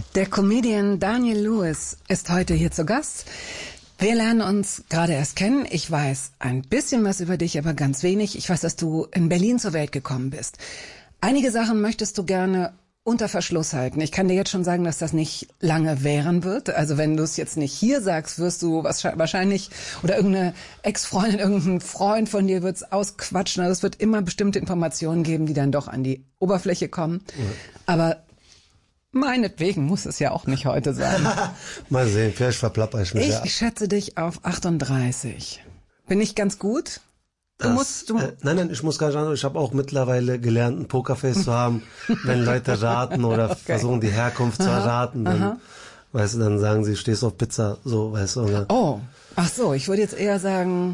Der Comedian Daniel Lewis ist heute hier zu Gast. Wir lernen uns gerade erst kennen. Ich weiß ein bisschen was über dich, aber ganz wenig. Ich weiß, dass du in Berlin zur Welt gekommen bist. Einige Sachen möchtest du gerne unter Verschluss halten. Ich kann dir jetzt schon sagen, dass das nicht lange währen wird. Also wenn du es jetzt nicht hier sagst, wirst du wahrscheinlich, oder irgendeine Ex-Freundin, irgendein Freund von dir wird es ausquatschen. Also es wird immer bestimmte Informationen geben, die dann doch an die Oberfläche kommen. Ja. Aber meinetwegen muss es ja auch nicht heute sein. Mal sehen, vielleicht verplapper ich mich. Ich schätze dich auf 38. Bin ich ganz gut? Nein, ich muss gar nicht an. Ich habe auch mittlerweile gelernt, ein Pokerface zu haben. Wenn Leute raten oder versuchen, die Herkunft zu erraten, dann, weißt du, dann sagen sie, stehst auf Pizza, so, weißt du. Oder? Oh, ach so, ich würde jetzt eher sagen,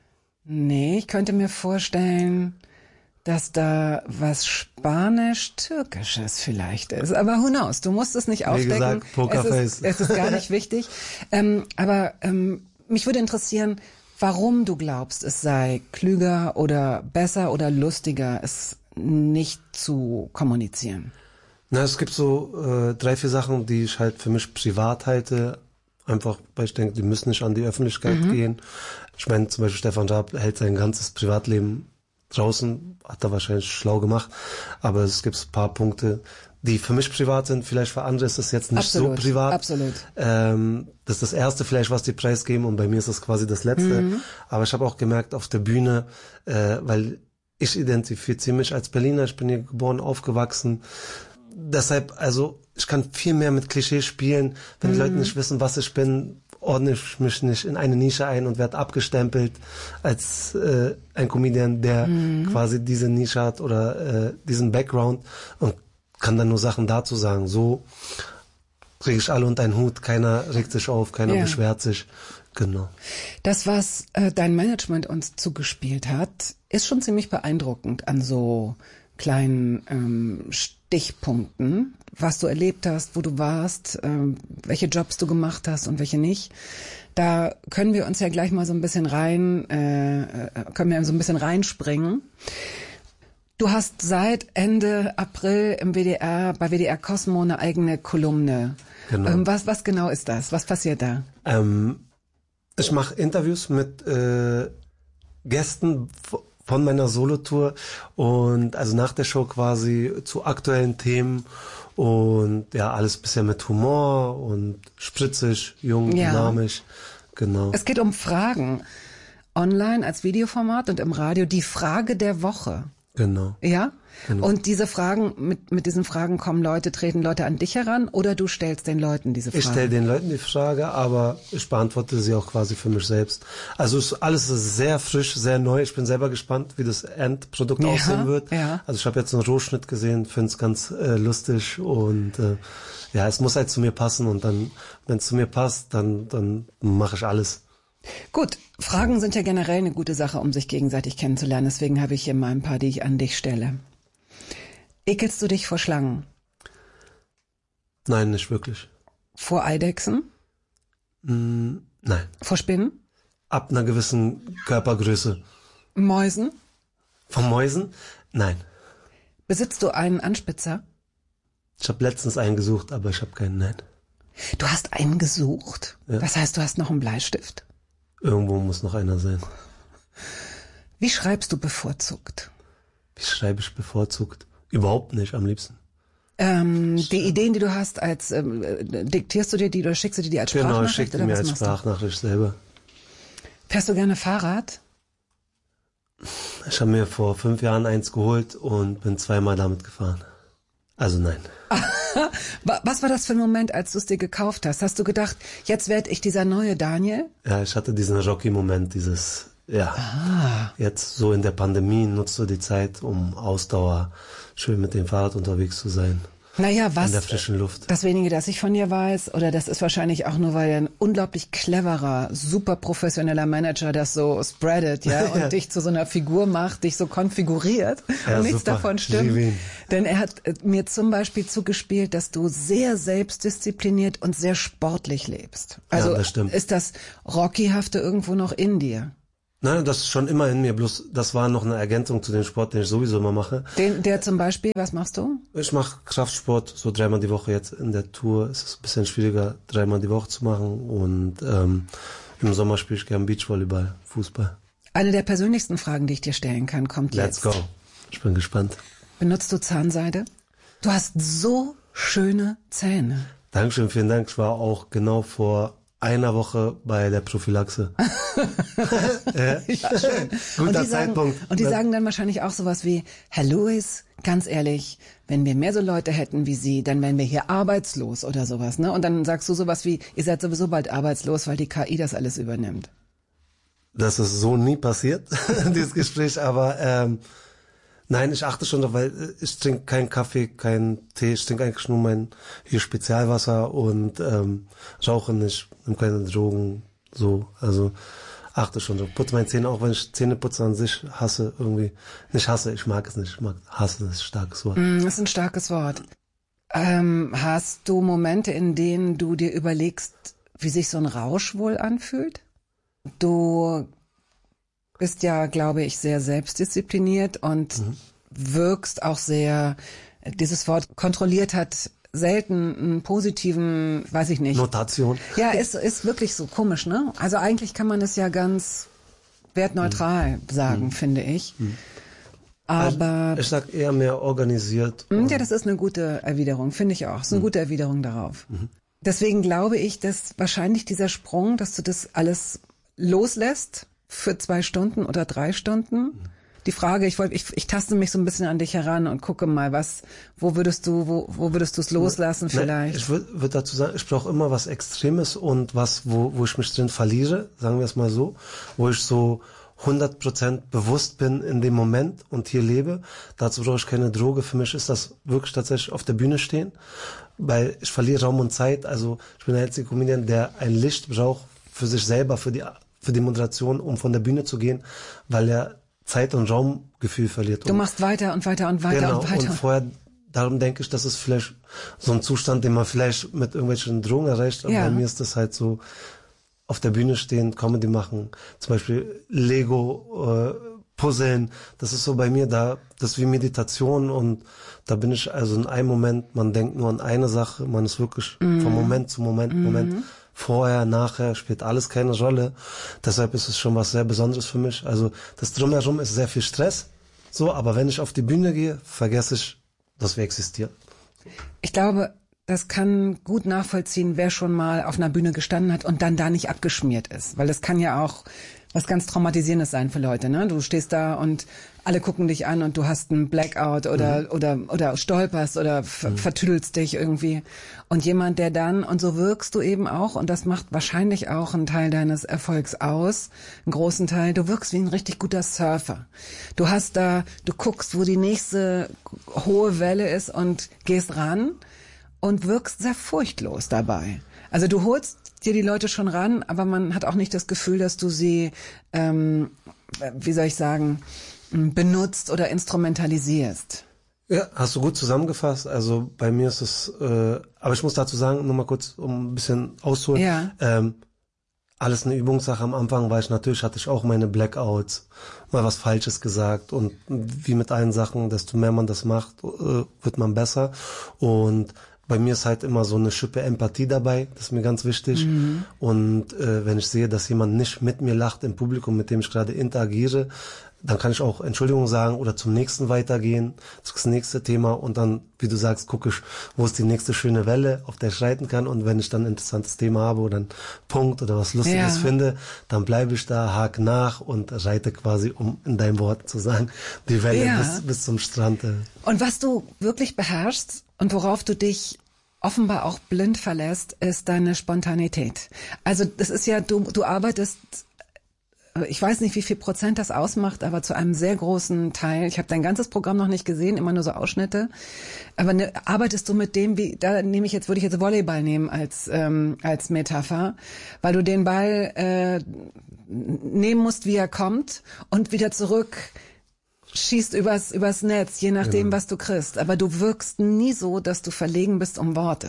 nee, ich könnte mir vorstellen, dass da was Spanisch-Türkisches vielleicht ist. Aber who knows? Du musst es nicht aufdecken. Wie gesagt, Pokerface. Es ist gar nicht wichtig. Aber mich würde interessieren, warum du glaubst, es sei klüger oder besser oder lustiger, es nicht zu kommunizieren. Na, es gibt so 3, 4 Sachen, die ich halt für mich privat halte. Einfach, weil ich denke, die müssen nicht an die Öffentlichkeit gehen. Ich meine, zum Beispiel Stefan Raab hält sein ganzes Privatleben draußen, hat er wahrscheinlich schlau gemacht, aber es gibt ein paar Punkte, die für mich privat sind, vielleicht für andere ist das jetzt nicht so privat. Absolut. Das ist das Erste vielleicht, was die preisgeben, und bei mir ist das quasi das Letzte. Aber ich habe auch gemerkt auf der Bühne, weil ich identifiziere mich als Berliner, ich bin hier geboren, aufgewachsen. Deshalb, also ich kann viel mehr mit Klischees spielen, wenn die Leute nicht wissen, was ich bin, ordne ich mich nicht in eine Nische ein und werde abgestempelt als ein Comedian, der quasi diese Nische hat oder diesen Background, und kann dann nur Sachen dazu sagen. So kriege ich alle unter einen Hut, keiner regt sich auf, keiner beschwert sich. Genau. Das, was dein Management uns zugespielt hat, ist schon ziemlich beeindruckend an so kleinen Stichpunkten, was du erlebt hast, wo du warst, welche Jobs du gemacht hast und welche nicht. Da können wir uns ja gleich mal so ein bisschen reinspringen. Du hast seit Ende April im WDR, bei WDR Cosmo, eine eigene Kolumne. Genau. Was genau ist das? Was passiert da? Ich mache Interviews mit Gästen von meiner Solotour, und also nach der Show quasi zu aktuellen Themen, und ja, alles bisher mit Humor und spritzig, jung, dynamisch. Genau. Es geht um Fragen. Online als Videoformat und im Radio die Frage der Woche. Genau. Ja? Genau. Und diese Fragen, mit diesen Fragen treten Leute an dich heran, oder du stellst den Leuten diese Fragen? Ich stelle den Leuten die Frage, aber ich beantworte sie auch quasi für mich selbst. Also alles ist sehr frisch, sehr neu. Ich bin selber gespannt, wie das Endprodukt aussehen wird. Ja. Also ich habe jetzt einen Rohschnitt gesehen, finde es ganz lustig, und es muss halt zu mir passen, und dann, wenn es zu mir passt, dann mache ich alles. Gut, Fragen sind ja generell eine gute Sache, um sich gegenseitig kennenzulernen. Deswegen habe ich hier mal ein paar, die ich an dich stelle. Ekelst du dich vor Schlangen? Nein, nicht wirklich. Vor Eidechsen? Nein. Vor Spinnen? Ab einer gewissen Körpergröße. Mäusen? Von Mäusen? Nein. Besitzt du einen Anspitzer? Ich habe letztens einen gesucht, aber ich habe keinen, nein. Du hast einen gesucht? Ja. Das heißt, du hast noch einen Bleistift? Irgendwo muss noch einer sein. Wie schreibst du bevorzugt? Wie schreibe ich bevorzugt? Überhaupt nicht, am liebsten. Die Ideen, die du hast, diktierst du dir die oder schickst du dir die als Sprachnachricht? Genau, ich schicke die mir als Sprachnachricht selber. Fährst du gerne Fahrrad? Ich habe mir vor 5 Jahren eins geholt und bin 2-mal damit gefahren. Also nein. Was war das für ein Moment, als du es dir gekauft hast? Hast du gedacht, jetzt werde ich dieser neue Daniel? Ja, ich hatte diesen Rocky-Moment, jetzt so in der Pandemie nutzt du die Zeit, um Ausdauer schön mit dem Fahrrad unterwegs zu sein. Naja, was? In der frischen Luft. Das wenige, das ich von dir weiß, oder das ist wahrscheinlich auch nur, weil ein unglaublich cleverer, super professioneller Manager das so spreadet, und dich zu so einer Figur macht, dich so konfiguriert, und nichts super. davon stimmt. Denn er hat mir zum Beispiel zugespielt, dass du sehr selbstdiszipliniert und sehr sportlich lebst. Also das stimmt. ist das Rockyhafte irgendwo noch in dir? Nein, das ist schon immer in mir, bloß das war noch eine Ergänzung zu dem Sport, den ich sowieso immer mache. Der zum Beispiel, was machst du? Ich mache Kraftsport so 3-mal die Woche. Jetzt in der Tour ist es ein bisschen schwieriger, 3-mal die Woche zu machen. Und im Sommer spiele ich gern Beachvolleyball, Fußball. Eine der persönlichsten Fragen, die ich dir stellen kann, kommt Let's jetzt. go. Ich bin gespannt. Benutzt du Zahnseide? Du hast so schöne Zähne. Dankeschön, vielen Dank. Ich war auch genau vor einer Woche bei der Prophylaxe. Ja, schön. Guter Zeitpunkt. Und die sagen dann wahrscheinlich auch sowas wie, Herr Lewis, ganz ehrlich, wenn wir mehr so Leute hätten wie Sie, dann wären wir hier arbeitslos oder sowas, ne? Und dann sagst du sowas wie, ihr seid sowieso bald arbeitslos, weil die KI das alles übernimmt. Das ist so nie passiert, dieses Gespräch, aber nein, ich achte schon drauf, weil ich trinke keinen Kaffee, keinen Tee, ich trinke eigentlich nur mein hier Spezialwasser und rauche nicht, nehme keine Drogen, so, also achte schon drauf. Putze meine Zähne, auch wenn ich Zähneputzen an sich hasse, irgendwie, nicht hasse, ich mag es nicht, hasse, das ist ein starkes Wort. Das ist ein starkes Wort. Hast du Momente, in denen du dir überlegst, wie sich so ein Rausch wohl anfühlt? Du bist ja, glaube ich, sehr selbstdiszipliniert und wirkst auch sehr, dieses Wort kontrolliert hat selten einen positiven, weiß ich nicht. Notation. Ja, ist wirklich so komisch, ne? Also eigentlich kann man es ja ganz wertneutral sagen, finde ich. Aber ich sag eher mehr organisiert. ja, das ist eine gute Erwiderung, finde ich auch. Das ist eine gute Erwiderung darauf. Deswegen glaube ich, dass wahrscheinlich dieser Sprung, dass du das alles loslässt für 2 Stunden oder 3 Stunden. Die Frage, ich taste mich so ein bisschen an dich heran und gucke mal, wo würdest du es loslassen vielleicht? Ich würde dazu sagen, ich brauche immer was Extremes und was, wo ich mich drin verliere, sagen wir es mal so, wo ich so 100% bewusst bin in dem Moment und hier lebe. Dazu brauche ich keine Droge. Für mich ist das wirklich tatsächlich auf der Bühne stehen, weil ich verliere Raum und Zeit. Also ich bin der einzige Comedian, der ein Licht braucht für sich selber, für die Moderation, um von der Bühne zu gehen, weil er Zeit- und Raumgefühl verliert. Du machst weiter und weiter und weiter genau, und weiter. Und vorher, darum denke ich, das ist vielleicht so ein Zustand, den man vielleicht mit irgendwelchen Drogen erreicht, aber bei mir ist das halt so, auf der Bühne stehen, Comedy machen, zum Beispiel Lego, Puzzeln, das ist so bei mir das ist wie Meditation und da bin ich also in einem Moment, man denkt nur an eine Sache, man ist wirklich von Moment zu Moment, vorher, nachher, spielt alles keine Rolle. Deshalb ist es schon was sehr Besonderes für mich. Also das Drumherum ist sehr viel Stress, so, aber wenn ich auf die Bühne gehe, vergesse ich, dass wir existieren. Ich glaube, das kann gut nachvollziehen, wer schon mal auf einer Bühne gestanden hat und dann da nicht abgeschmiert ist. Weil das kann ja auch was ganz Traumatisierendes sein für Leute, ne? Du stehst da und alle gucken dich an und du hast einen Blackout oder stolperst oder vertüdelst dich irgendwie. Und jemand, der dann, und so wirkst du eben auch, und das macht wahrscheinlich auch einen Teil deines Erfolgs aus, einen großen Teil, du wirkst wie ein richtig guter Surfer. Du guckst, wo die nächste hohe Welle ist und gehst ran und wirkst sehr furchtlos dabei. Also du holst dir die Leute schon ran, aber man hat auch nicht das Gefühl, dass du sie, wie soll ich sagen, benutzt oder instrumentalisierst. Ja, hast du gut zusammengefasst. Also bei mir ist es, aber ich muss dazu sagen, nur mal kurz, um ein bisschen auszuholen. Ja. Alles eine Übungssache. Am Anfang hatte ich auch meine Blackouts, mal was Falsches gesagt und wie mit allen Sachen, desto mehr man das macht, wird man besser. Und bei mir ist halt immer so eine Schippe Empathie dabei, das ist mir ganz wichtig. Und wenn ich sehe, dass jemand nicht mit mir lacht im Publikum, mit dem ich gerade interagiere, dann kann ich auch Entschuldigung sagen oder zum nächsten weitergehen, das nächste Thema und dann, wie du sagst, gucke ich, wo ist die nächste schöne Welle, auf der ich reiten kann und wenn ich dann ein interessantes Thema habe oder einen Punkt oder was Lustiges finde, dann bleibe ich da, hake nach und reite quasi, um in deinem Wort zu sagen, die Welle bis zum Strand. Und was du wirklich beherrschst und worauf du dich offenbar auch blind verlässt, ist deine Spontanität. Also das ist ja, du arbeitest, ich weiß nicht, wie viel Prozent das ausmacht, aber zu einem sehr großen Teil. Ich habe dein ganzes Programm noch nicht gesehen, immer nur so Ausschnitte. Aber arbeitest du mit dem, würde ich jetzt Volleyball nehmen als Metapher, weil du den Ball nehmen musst, wie er kommt und wieder zurück schießt übers Netz, je nachdem, was du kriegst. Aber du wirkst nie so, dass du verlegen bist um Worte.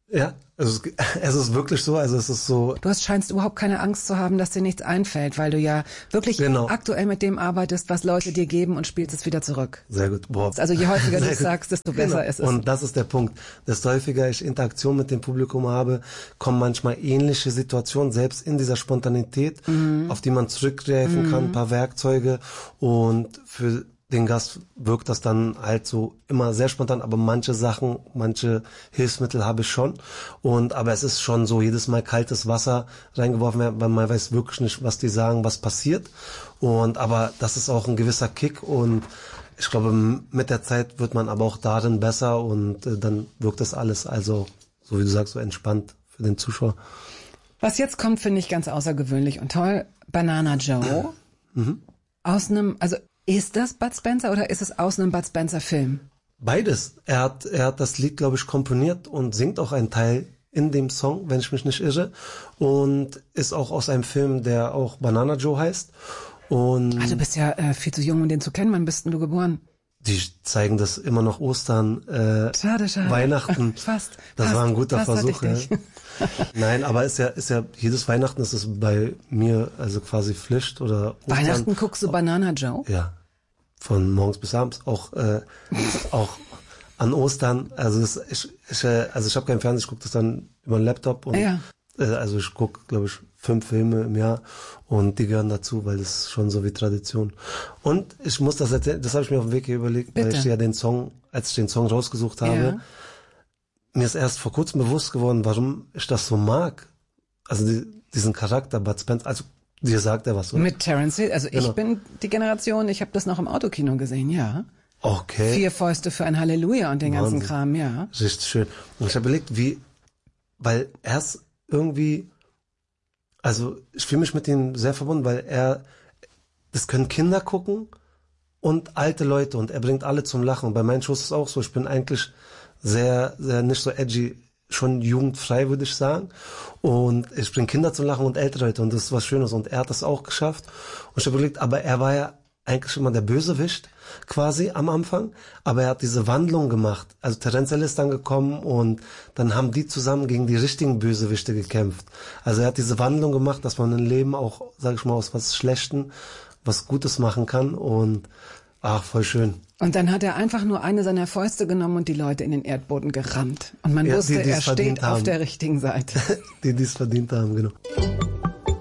Ja, also es ist wirklich so, also es ist so. Du scheinst überhaupt keine Angst zu haben, dass dir nichts einfällt, weil du ja wirklich aktuell mit dem arbeitest, was Leute dir geben und spielst es wieder zurück. Sehr gut. Boah. Also je häufiger du es sagst, desto besser ist es. Und das ist der Punkt. Desto häufiger ich Interaktion mit dem Publikum habe, kommen manchmal ähnliche Situationen, selbst in dieser Spontanität, auf die man zurückgreifen kann, ein paar Werkzeuge, und für den Gast wirkt das dann halt so immer sehr spontan, aber manche Sachen, manche Hilfsmittel habe ich schon. Aber es ist schon so, jedes Mal kaltes Wasser reingeworfen werden, weil man weiß wirklich nicht, was die sagen, was passiert. Aber das ist auch ein gewisser Kick, und ich glaube, mit der Zeit wird man aber auch darin besser, und dann wirkt das alles, also, so wie du sagst, so entspannt für den Zuschauer. Was jetzt kommt, finde ich ganz außergewöhnlich und toll. Banana Joe. Ist das Bud Spencer oder ist es aus einem Bud Spencer Film? Beides. Er hat das Lied, glaube ich, komponiert und singt auch einen Teil in dem Song, wenn ich mich nicht irre. Und ist auch aus einem Film, der auch Banana Joe heißt. Du bist ja viel zu jung, um den zu kennen. Wann bist denn du geboren? Die zeigen das immer noch Ostern, schade. Weihnachten. Das war ein guter Versuch. Ja. Nein, aber ist ja jedes Weihnachten ist es bei mir also quasi Pflicht oder Ostern. Weihnachten guckst du Banana Joe? Ja, von morgens bis abends, auch an Ostern. Also ich habe keinen Fernseher, ich gucke das dann über den Laptop, und also ich gucke, glaube ich, 5 Filme im Jahr, und die gehören dazu, weil das ist schon so wie Tradition. Und ich muss das erzählen, das habe ich mir auf dem Weg hier überlegt, weil ich ja als ich den Song rausgesucht habe, mir ist erst vor kurzem bewusst geworden, warum ich das so mag. Also diesen Charakter Bud Spencer, also dir sagt er was, oder? Mit Terence Hill, also ich bin die Generation, ich habe das noch im Autokino gesehen, ja. Okay. 4 Fäuste für ein Halleluja und den ganzen Kram, ja. Richtig schön. Und ich habe überlegt, weil er ist irgendwie, also ich fühle mich mit ihm sehr verbunden, weil das können Kinder gucken und alte Leute, und er bringt alle zum Lachen. Und bei meinen Shows ist es auch so, ich bin eigentlich sehr, sehr nicht so edgy, schon jugendfrei, würde ich sagen. Und ich bringe Kinder zum Lachen und ältere Leute, und das ist was Schönes. Und er hat das auch geschafft. Und ich habe überlegt, aber er war ja eigentlich immer der Bösewicht quasi am Anfang, aber er hat diese Wandlung gemacht. Also Terence Hill ist dann gekommen, und dann haben die zusammen gegen die richtigen Bösewichte gekämpft. Also er hat diese Wandlung gemacht, dass man im Leben auch, sag ich mal, aus was Schlechtem was Gutes machen kann, und voll schön. Und dann hat er einfach nur eine seiner Fäuste genommen und die Leute in den Erdboden gerammt. Und man wusste, er steht auf der richtigen Seite. Die es verdient haben, genau.